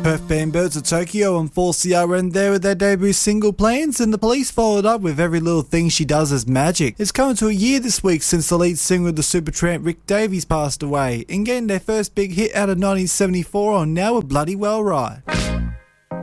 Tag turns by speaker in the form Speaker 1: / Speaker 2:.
Speaker 1: Perth Band-Birds of Tokyo on 4CRN there with their debut single Plans, and the Police followed up with Every Little Thing She Does Is Magic. It's coming to a year this week since the lead singer of the Supertramp, Rick Davies, passed away, and getting their first big hit out of 1974 on Now We're Bloody Well Right.